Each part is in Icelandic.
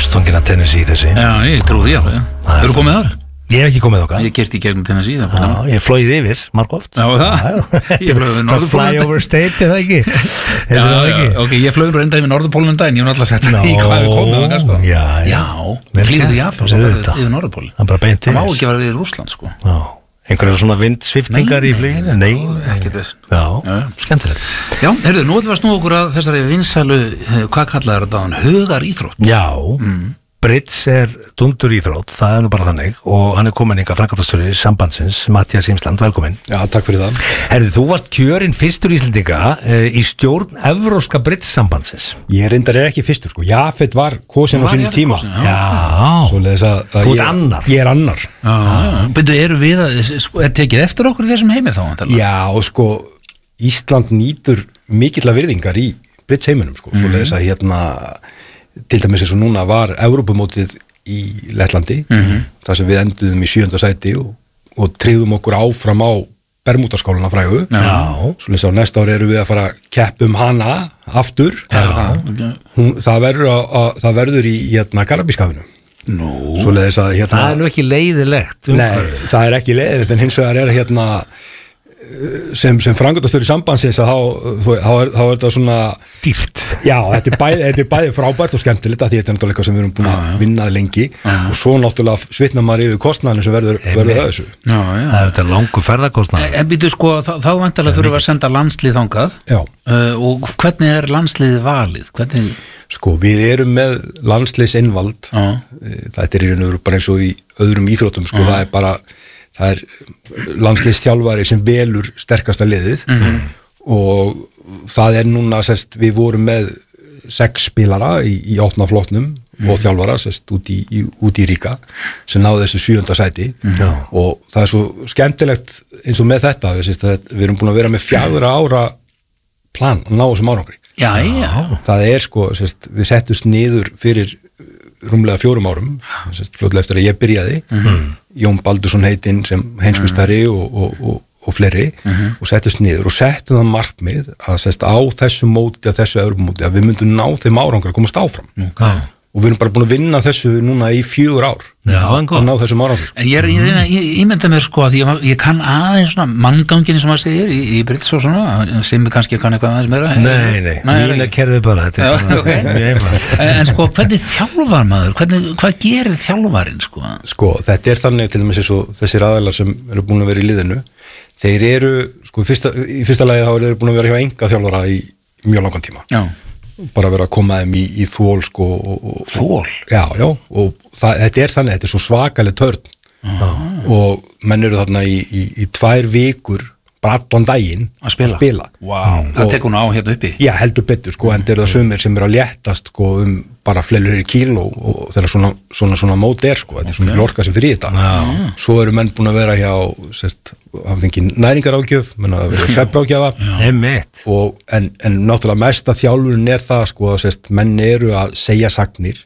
ástfangin að Tennessee þessi. Já, ég trú því alveg. Eru komið þar? Ég hef ekki komið þokkar. Ég kerti í gegnum Tennessee. Já, ég flóið yfir, margóft. Já, það? Ég flóið yfir Norðurpólinn. Flyover state, eða ekki? Já, ok, ég flóið reynda yfir Norðurpólinn daginn, ég var alltaf sett í hvað við komið þangað, sko. Já, flýgur í Japan, svo yfir Norðurpólinn. Það bara beint yfir. Það má ekki vera við Rússland, sko. Já, einhverjar svona vindsviftingar í fluginu? Nei, ekkert þess. Já, skemmtilegt. Já, heyrðu, nú ætlum við að snúa okkur að þessari vinsælu, hvað kallaði þetta áðan, hugaríþrótt? Já, Bridge dundur íþrótt, það nú bara þannig og hann komin ykkar framkvæmdastjóri sambandsins, Matthías Ímsland, velkomin. Já, takk fyrir það. Herðu, þú varst kjörinn fyrstur Íslendinga í stjórn Evrópska Bridge sambandsins. Ég reyndar ekki fyrstur, sko. Jafet var kosin á sínum tíma. Já. Svoleiðis að þú ert annar. Ég annar. Byrju, eru við að tekið eftir okkur í þessum heimi þá? Já, og sko, Ísland nýtur mikilla virðingar í Bridge heiminum, sko. Svoleiðis að til dæmis eins og núna var Evrópumótið í Lettlandi, þar sem við enduðum í 7. sæti og tryggðum okkur áfram á Bermúdaskálana frægu. Svoleiðis á næsta ári erum við að fara að keppa hana aftur. Það verður í Karabískafinu. Svoleiðis að það er nú ekki leiðilegt. Nei, það er ekki leiðilegt, en hins vegar sem framkvæmdastjóri sambandsins að þá er þetta svona dýrt. Já, þetta er bæði frábært og skemmtilegt að því þetta er náttúrulega eitthvað sem við erum búin að vinna lengi og svo náttúrulega svitnar maður yfir kostnaðinu sem verður að þessu. Það er þetta langur ferðarkostnað. En býtu sko, þá vantarlega þurfum við að senda landslið þangað. Já. Og hvernig er landsliðið valið? Hvernig... Sko, við erum með landsliðsinnvald. Þetta er í raun og veru bara eins og í öðrum íþróttum, sko, það er landsliðsþjálfari sem velur sterkasta liðið og það er núna, við vorum með 6 spilara í opna flokknum og þjálfara, út í Ríka sem náðu þessu 7. sæti og það er svo skemmtilegt eins og með þetta, við erum búin að vera með 4 ára plan að ná þessum árangri. Já. Það er sko, við settumst niður fyrir rúmlega 4 árum, fljótlega eftir að ég byrjaði, Jón Baldursson heitinn sem heimsmeistari og fleiri og settust niður og settum það markmið að á þessu móti, að þessu Evrópumóti, að við myndum ná þeim árangur að komast áfram. Og við erum bara búin að vinna þessu núna í 4 ár. Já, en gott. Að ná þessum árangur. En ég ímynda mér sko að ég kann aðeins svona manngangin sem maður segir í Brits og svona, sem kannski kann eitthvað aðeins meira. Nei, mína kerfið bara, þetta er bara mjög einfalt. En sko, hvernig þjálfar maður? Hvað gerir þjálfarinn sko? Sko, þetta er þannig til dæmis eins og þessir aðilar sem eru búin að vera í liðinu, þeir eru, sko, í fyrsta lagi þá eru búin að vera hjá einkaþjálfara í mjög langan tíma. Já. Bara vera að koma þeim í þól, sko. Þól? Já, og þetta er þannig, þetta er svo svakaleg törn og menn eru þarna í 2 vikur bara allan daginn að spila. Wow. Það tekur hún á hérna uppi? Já, heldur betur, sko, en eru það sumir sem eru að léttast, sko, bara fleiri kíló og þegar svona mót sko, þetta er svona lorka sem fyrir þetta. Svo eru menn búin að vera hjá, hafa fengið næringaráðgjöf, menn að vera svefnráðgjafa. En náttúrulega mesta þjálfurinn er það, sko, menn eru að segja sagnir,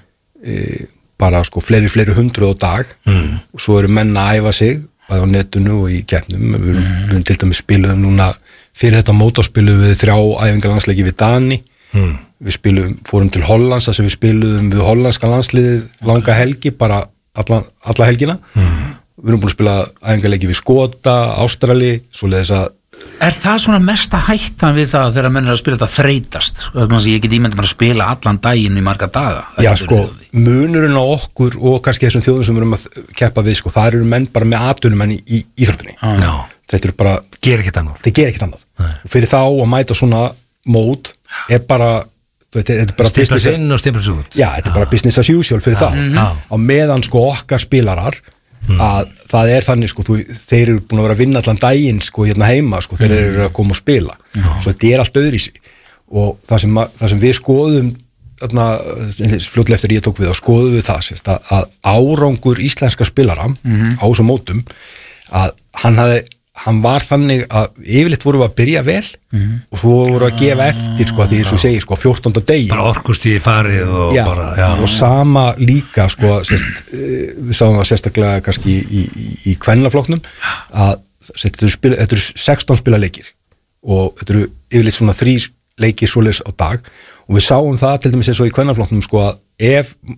bara, sko, fleiri 100 á dag, og svo eru menn að æfa sig, bæði á netinu og í keppnum. Við til dæmis spiluðum núna fyrir þetta mótorspiluðum við 3 æfingarlandsleiki við Dani. Við fórum til Hollands þar sem við spiluðum við hollandska landsliðið langa helgi, bara alla helgina. Við erum búin að spila æfingarleiki við Skota, Ástrali, svoleiðis að... Er það svona mesta hættan við það þegar menn er að spila þetta þreytast? Ég get ímyndið bara að spila allan daginn í marga daga. Já, sko, munurinn á okkur og kannski þessum þjóðum sem við erum að keppa við, sko, það eru menn bara með atvinnumenn í íþróttinni. Þetta eru bara... Ger ekkert annað. Það ger ekkert annað. Og fyrir þá að mæta svona mót er bara... Þetta er bara business inn og stimplas út. Já, þetta er bara business as usual fyrir það. Á meðan, sko, okkar spilarar að það er þannig, sko, þeir eru búin að vera að vinna allan daginn, sko, hérna heima, sko, þeir eru að koma og spila. Svo þetta er allt öðruvísi. Og það sem við skoðum, þarna, fljótlega eftir ég tók við, þá skoðum við það, að árangur íslenska spilara á þessum mótum, að hann var þannig að yfirleitt voru við að byrja vel og svo voru að gefa eftir, sko, því eins og segir, sko, 14. degi. Bara orkustíði farið og bara, já. Og sama líka, sko, við sáum það sérstaklega kannski í kvennaflokknum, að þetta eru 16 spilaleikir og þetta eru yfirleitt svona 3 leikir svoleiðis á dag og við sáum það til dæmis eins og í kvennaflokknum, sko, að ef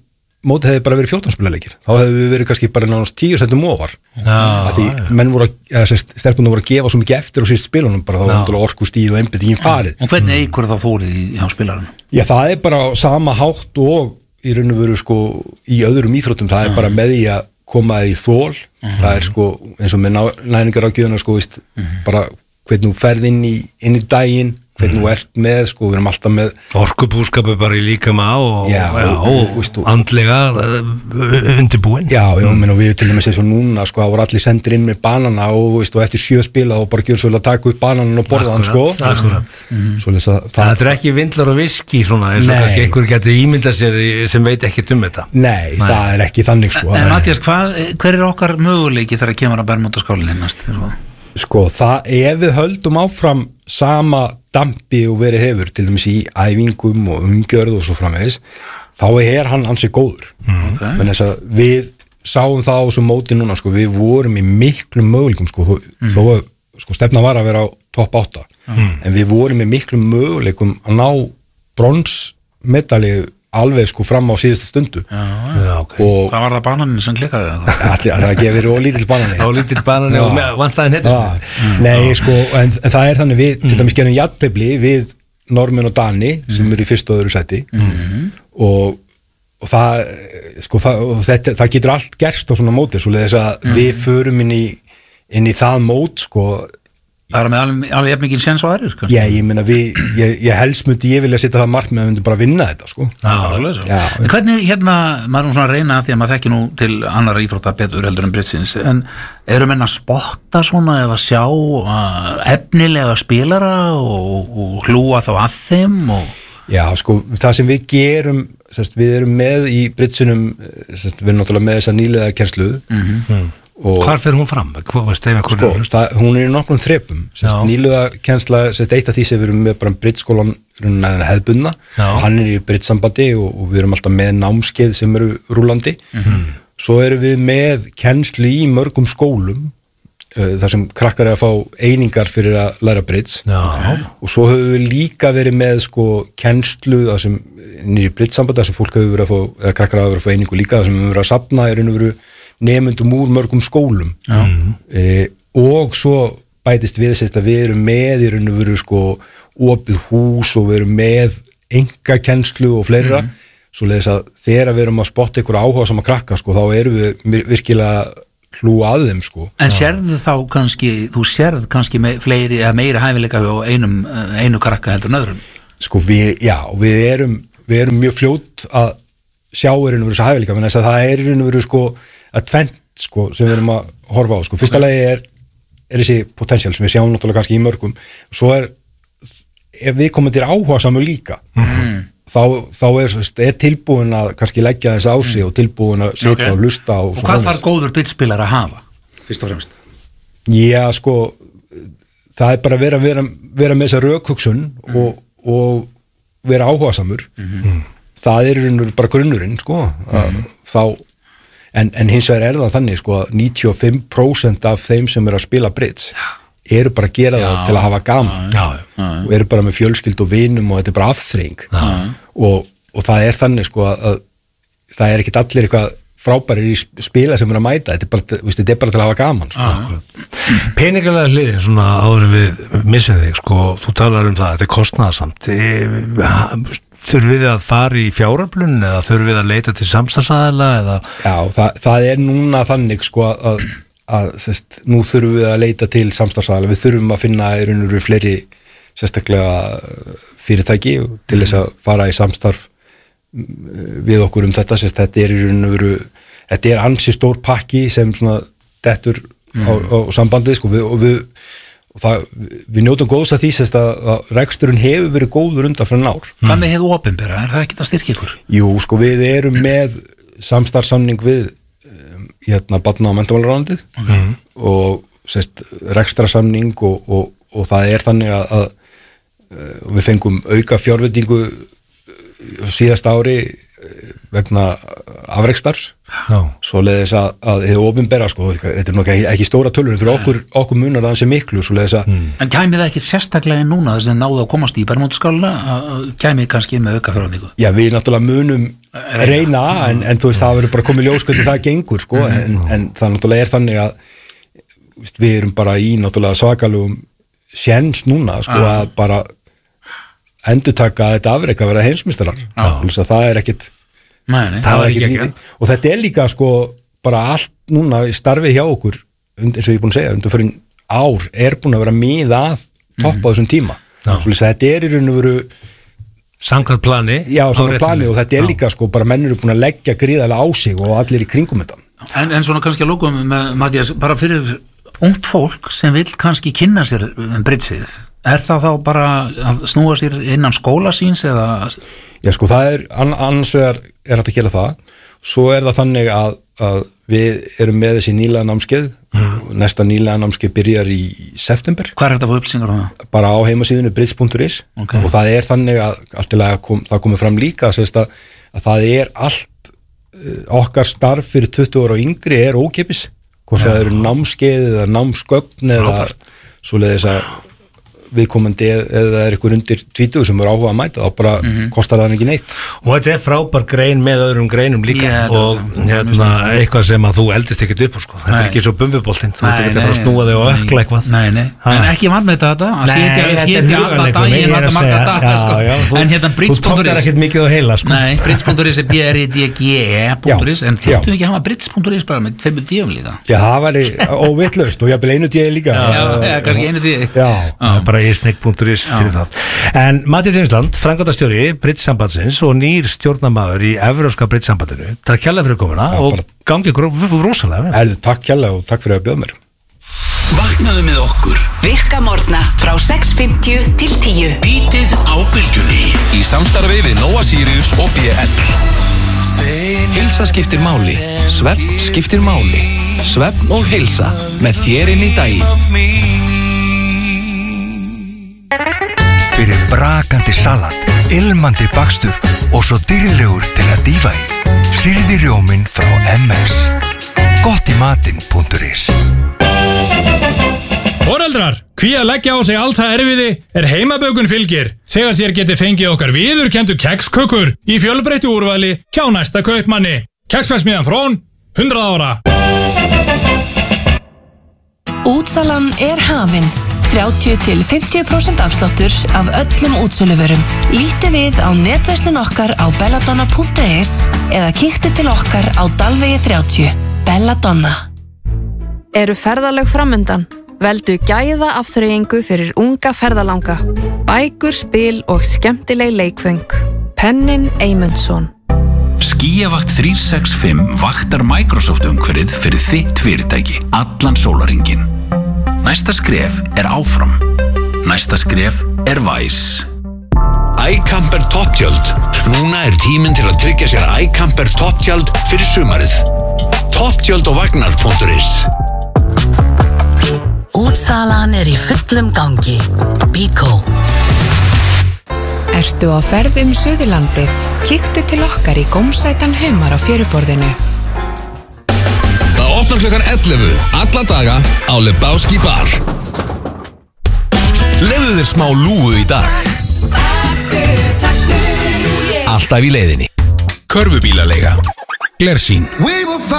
mótið hefði bara verið 14 spilaleikir þá hefði við verið kannski bara nánast 10 sentum ofar því menn voru stelpunum voru að gefa svo mikið eftir á síðust spilunum bara þá var orkustíð og einbeitingin farið og hvernig eigur þá þórið hjá spilaranum? Já, það bara sama hátt og í raun og veru sko í öðrum íþróttum það bara með því að koma í þól það sko eins og með næringaráðgjöfuna sko bara hvernig þú ferð inn í daginn hvernig þú ert með, sko, við erum alltaf með orkubúskapu bara í líkama og andlega undirbúin. Já, við til dæmis eins og núna, sko, það voru allir sendir inn með banana og eftir 7 spila og bara gjör svo vel að taka upp bananan og borða hann, sko. Það ekki vindlar og viski svona, eins og kannski einhver geti ímyndað sér sem veit ekkert þetta. Nei, það ekki þannig, sko. En Matthías, hver okkar möguleiki þegar kemur að Bermúdaskálinni næst? Sko, ef við höldum áfram sama dampi og verið hefur, til dæmis í æfingum og umgjörð og svo framvegis, þá hann ansi góður. Men þess að við sáum það á þessu móti núna, sko, við vorum í miklum möguleikum, sko, þó sko, stefna var að vera á topp 8, en við vorum í miklum möguleikum að ná bronsmedalji alveg sko fram á síðustu stundu. Okay. Og hvað var það bananin sem klikkaði? Það gefur lítill banani. Lítill banani og vantaði hettur. Nei, sko, en það þannig við, til dæmis gerum jafntefli við Norðmenn og Dani sem eru í fyrsta og öðru sæti og það, sko, það getur allt gerst á svona móti, svo leiðis að við förum inn í það mót, sko. Það með alveg jafningin sens og aðrir, kannski? Já, ég meina, ég helst myndi ég vilja setja það markmið að við myndum bara vinna þetta, sko. En hvernig, maður svona að reyna því að maður þekki nú til annar íþrótta betur heldur en britsins, en eru menn að spotta svona eða sjá efnilega spilara og hlúa þá að þeim? Já, sko, það sem við gerum, við erum með í britsinum, við erum náttúrulega með þessa nýlega kennslu, hvar fer hún fram? Sko, hún í nokkrum þrepum nýlega kennsla, eitt af því sem við erum með bara brittskólan hefðbundna og hann í brittsambandi og við erum alltaf með námskeið sem eru rúlandi svo erum við með kennslu í mörgum skólum þar sem krakkar að fá einingar fyrir að læra britts og svo höfum við líka verið með sko kennslu þar sem nýri brittsambandi þar sem fólk hefur verið að fá, eða krakkar hafa verið að fá einingu líka þar sem við höfum verið að safna í raun og veru nemyndum úr mörgum skólum og svo bætist við að við erum með í raun og veru sko opið hús og við erum með engakennslu og fleira svo leiðis að þegar við erum að spotta ykkur áhuga sem að krakka sko þá erum við virkilega hlúa að þeim sko. En sérðu þá kannski, þú sérð kannski fleiri eða meiri hæfileika á einu krakka heldur en öðrum? Sko við erum mjög fljót að sjá í raun og veru þessa hæfileika, menn þess að það í raun og veru sko að tvennt sko sem við erum að horfa á sko. Fyrsta lagi er þessi potential sem við sjáum náttúrulega kannski í mörgum svo ef við komum til áhuga saman líka þá er tilbúin að kannski leggja þess á sig og tilbúin að sitja og hlusta og hvað þarf góður bitspilar að hafa fyrst og fremst? Já sko það er bara að vera með þessa rökhugsun og vera áhugasamur það er bara grunnurinn sko þá En hins vegar það þannig sko að 95% af þeim sem eru að spila bridge eru bara að gera það til að hafa gaman og eru bara með fjölskyld og vinum og þetta er bara afþreying og það er þannig sko að það er ekkit allir eitthvað frábærir í spila sem eru að mæta þetta er bara til að hafa gaman sko. Peningalega hliðin svona áður við missum þig sko, þú talar það, þetta er kostnaðarsamt þurfum við að fara í fjáröflun eða þurfum við að leita til samstarfsaðila eða? Já, það er núna þannig sko að nú þurfum við að leita til samstarfsaðila, við þurfum að finna í raun og veru fleiri sérstaklega fyrirtæki til þess að fara í samstarf við okkur þetta, þetta er í raun og veru þetta er ansi stór pakki sem svona dettur á sambandið sko við njótum góðs að því að reksturinn hefur verið góður undan fyrir ár. Hvað með hefðu opinbera? Er það ekki að styrkja ykkur? Jú, sko við erum með samstarfssamning við barna- og menntamálaráðuneytið og rekstrarsamning og það er þannig að við fengum auka fjárveitingu síðasta ári vegna afrekstars svo leiðis að þið opinbera sko, þetta er nokkið ekki stóra tölur fyrir okkur munar það sem miklu svo leiðis að En kæmi það ekki sérstaklega núna þess að náðu að komast í bermóndskáluna kæmi kannski með aukafjárveitingu Já, við náttúrulega munum reyna en þú veist, það verður bara komið ljós hvernig það gengur sko, en það náttúrulega þannig að við erum bara í náttúrulega svakalugum séns núna sko, að bara endurtaka þetta afrek að vera heimsmeistarar það er ekkit það er ekkit og þetta er líka sko bara allt núna í starfi hjá okkur eins og ég er búin að segja undir fyrir ár er búin að vera mið að toppa á þessum tíma þetta er í raun og veru samkvæmt plani og þetta er líka sko bara mennur eru búin að leggja gríðarlega á sig og allir í kringum þetta En svona kannski að lókum með Matthías bara fyrir ungt fólk sem vil kannski kynna sér britsið, það þá bara að snúa sér innan skóla síns eða? Já sko það er annars vegar er hægt að gera það svo er það þannig að við erum með þessi nýlega námskeið næsta nýlega námskeið byrjar í september. Hvað er þetta að fá upplýsingar á það? Bara á heimasíðunni brits.is og það er þannig að alltilega það komið fram líka að það er allt okkar starf fyrir 20 ára og yngri er ókeypis hvort það eru námskeið eða námsgögn eða svoleiðis að viðkomandi eða er ykkur undir 20 sem er áhuga að mæta þá bara kostar það ekki neitt og þetta er frábær grein með öðrum greinum líka og eitthvað sem að þú eldist ekkert upp sko. Þetta er ekki svo bumbuboltinn þú veit ekki að fara að snúa þig og ökla eitthvað en ekki vann með þetta að setja alla daginn alla marga daga sko. En hérna Brits.is þú tókar ekkert mikið á heila sko. Nei, Brits.is er BRIDGE.is en þáttu ekki að hafa Brits.is bara með 5 díum líka Já, það væri óvitlaust og ég vil einu díu líka Já, kannski einu díu í snegg.is fyrir það. En Matthías Einsland, framkvæmdastjóri Brits-sambandsins og nýr stjórnarmaður í Evrópska Brits-sambandinu. Takk kærlega fyrir komuna og gangi ykkur rosalega. Takk kærlega og takk fyrir að bjóða mér. Vaknaðu með okkur. Virka morgna frá 6:50 til 10. Bítið á bylgjunni. Í samstarfi við Nóa Sirius og BL. Heilsa skiptir máli. Svefn skiptir máli. Svefn og heilsa með þér inn í daginn. Fyrir brakandi salat, ilmandi bakstur og svo dýrlegur til að dýfa í. Sýrði rjóminn frá MS. Gott í matinn.is. Foreldrar, hví að leggja á sig allt það erfiði er heimabökun fylgir þegar þér geti fengið okkar viðurkenndu kekskökur í fjölbreyttu úrvali hjá næsta kaupmanni. Keksverksmiðjan Frón, 100 ára. Útsalan er hafin. 30-50% afsláttur af öllum útsöluvörum. Lítu við á netverslun okkar á belladonna.is eða kíktu til okkar á Dalvegi 30. Belladonna. Eru ferðalög framundan? Veldu gæða afþreyingu fyrir unga ferðalanga. Bækur, spil og skemmtileg leikföng. Pennin Eymundsson. Skíavakt 365 vaktar Microsoft umhverfið fyrir þitt fyrirtæki allan sólarhringinn. Næsta skref er áfram. Næsta skref er Væs. iCamper topptjöld. Núna er tíminn til að tryggja sér iCamper topptjöld fyrir sumarið. Topptjöld og vagnar.is. Útsalan er í fullum gangi. Bíkó. Ertu á ferð Suðurlandið? Kíktu til okkar í gómsætan Humar á fjöruborðinu. Það opnar klukkan 11 alla daga á Lebowski bar. Lefðu þér smá lúgu í dag. Alltaf í leiðinni. Körfubílaleiga. Glersýn.